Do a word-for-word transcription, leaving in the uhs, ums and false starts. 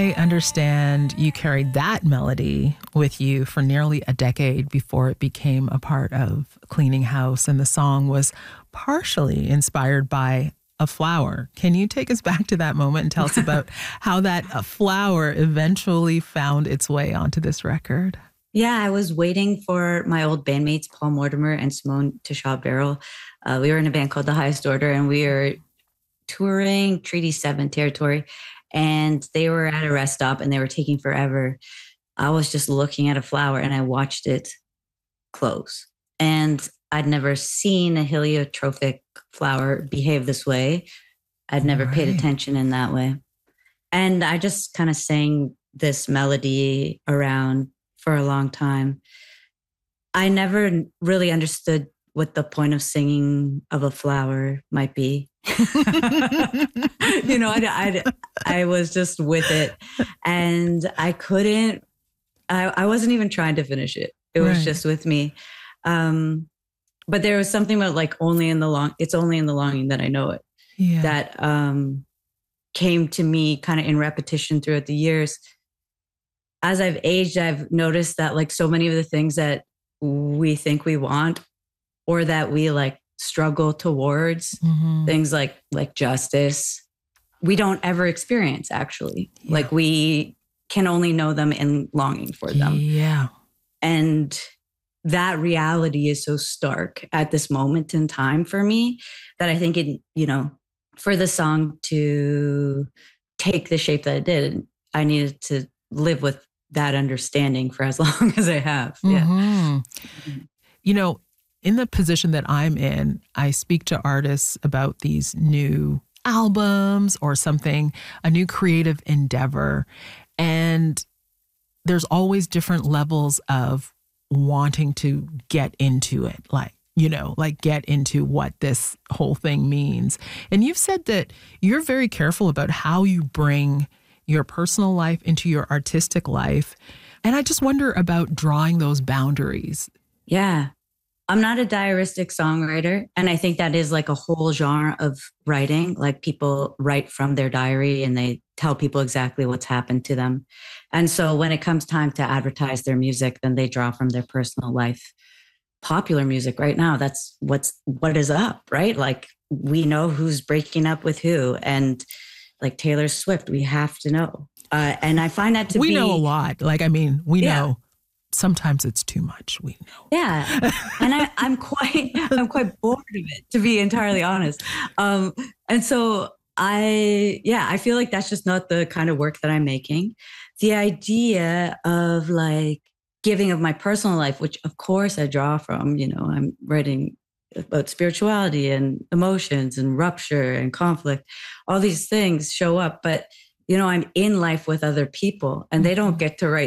I understand you carried that melody with you for nearly a decade before it became a part of Cleaning House, and the song was partially inspired by a flower. Can you take us back to that moment and tell us about how that uh, flower eventually found its way onto this record? Yeah, I was waiting for my old bandmates, Paul Mortimer and Simone Tashab Barrel. Uh, we were in a band called The Highest Order, and we were touring Treaty seven territory. And they were at a rest stop and they were taking forever. I was just looking at a flower and I watched it close. And I'd never seen a heliotropic flower behave this way. I'd never right. paid attention in that way. And I just kind of sang this melody around for a long time. I never really understood what the point of singing of a flower might be. you know, I, I, I was just with it, and I couldn't, I, I wasn't even trying to finish it. It was right. just with me. Um, but there was something about like only in the long, it's only in the longing that I know it. Yeah. That um, came to me kind of in repetition throughout the years. As I've aged, I've noticed that like so many of the things that we think we want or that we like struggle towards, mm-hmm. things like like justice, we don't ever experience actually. Yeah. Like we can only know them in longing for them. Yeah. And that reality is so stark at this moment in time for me that I think it, you know, for the song to take the shape that it did, I needed to live with that understanding for as long as I have. Yeah. Mm-hmm. You know, in the position that I'm in, I speak to artists about these new albums or something, a new creative endeavor. And there's always different levels of wanting to get into it, like, you know, like get into what this whole thing means. And you've said that you're very careful about how you bring your personal life into your artistic life. And I just wonder about drawing those boundaries. Yeah. I'm not a diaristic songwriter. And I think that is like a whole genre of writing. Like people write from their diary and they tell people exactly what's happened to them. And so when it comes time to advertise their music, then they draw from their personal life. Popular music right now, that's what's what is up, right? Like we know who's breaking up with who. And like Taylor Swift, we have to know. Uh, and I find that to we be... We know a lot. Like, I mean, we yeah. know. Sometimes it's too much. We know. Yeah. And I, I'm quite, I'm quite bored of it, to be entirely honest. Um, and so I, yeah, I feel like that's just not the kind of work that I'm making. The idea of like giving of my personal life, which of course I draw from, you know, I'm writing about spirituality and emotions and rupture and conflict, all these things show up, but you know, I'm in life with other people and they don't get to write